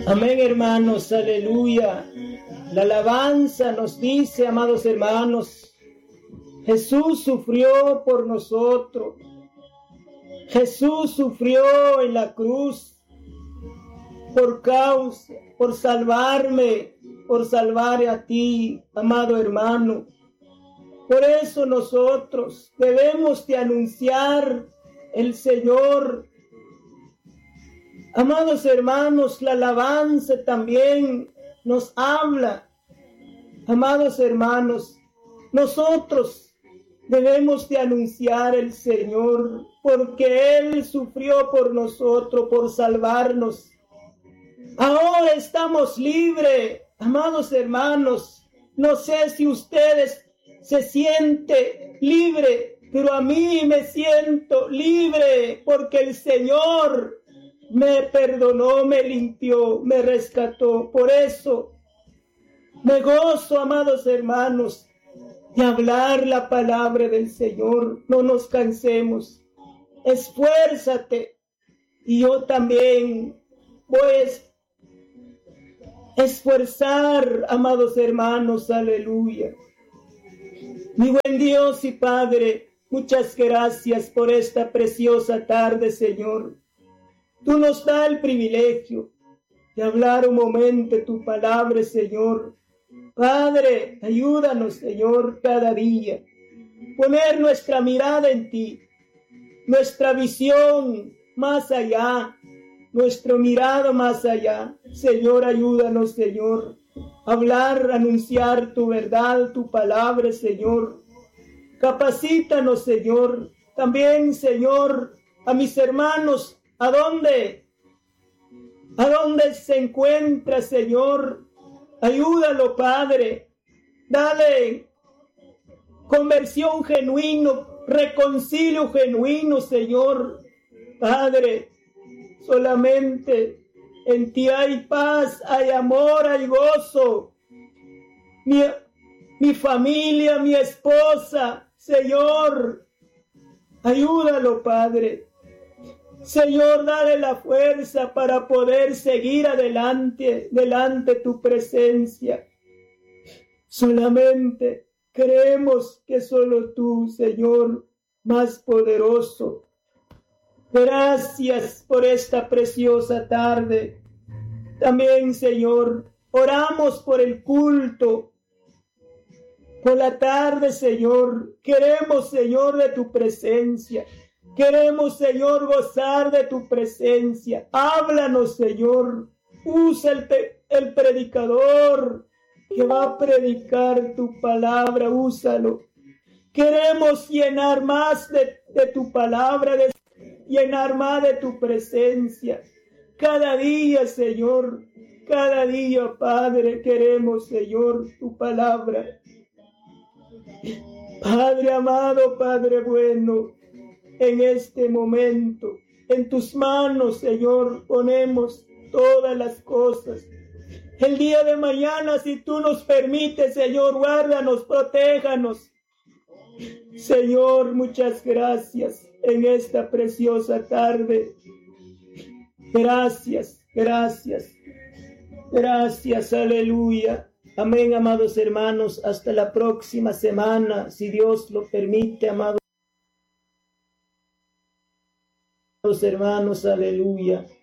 Amén, hermanos, aleluya. La alabanza nos dice, amados hermanos, Jesús sufrió por nosotros. Jesús sufrió en la cruz por salvarme, por salvar a ti, amado hermano. Por eso nosotros debemos de anunciar el Señor. Amados hermanos, la alabanza también nos habla. Amados hermanos, nosotros debemos de anunciar el Señor, porque Él sufrió por nosotros, por salvarnos. Ahora estamos libres, amados hermanos. No sé si ustedes se sienten libres, pero a mí me siento libre, porque el Señor me perdonó, me limpió, me rescató. Por eso me gozo, amados hermanos, de hablar la palabra del Señor. No nos cansemos. Esfuérzate. Y yo también voy a esforzar, amados hermanos. Aleluya. Mi buen Dios y Padre, muchas gracias por esta preciosa tarde, Señor. Tú nos das el privilegio de hablar un momento tu palabra, Señor. Padre, ayúdanos, Señor, cada día. Poner nuestra mirada en ti, nuestra visión más allá, nuestro mirado más allá. Señor, ayúdanos, Señor. Hablar, anunciar tu verdad, tu palabra, Señor. Capacítanos, Señor. También, Señor, a mis hermanos, ¿a dónde se encuentra, Señor? Ayúdalo, Padre. Dale conversión genuino, reconcilio genuino, Señor. Padre, solamente en ti hay paz, hay amor, hay gozo. Mi familia, mi esposa, Señor, ayúdalo, Padre. Señor, dale la fuerza para poder seguir adelante, delante tu presencia. Solamente creemos que solo tú, Señor, más poderoso. Gracias por esta preciosa tarde. También, Señor, oramos por el culto. Por la tarde, Señor, queremos, Señor, de tu presencia. Queremos, Señor, gozar de tu presencia. Háblanos, Señor. Usa el predicador que va a predicar tu palabra. Úsalo. Queremos llenar más de tu palabra, llenar más de tu presencia. Cada día, Señor, cada día, Padre, queremos, Señor, tu palabra. Padre amado, Padre bueno, en este momento, en tus manos, Señor, ponemos todas las cosas. El día de mañana, si tú nos permites, Señor, guárdanos, protéjanos. Señor, muchas gracias en esta preciosa tarde. Gracias, gracias, gracias, aleluya. Amén, amados hermanos, hasta la próxima semana, si Dios lo permite, amados hermanos, aleluya.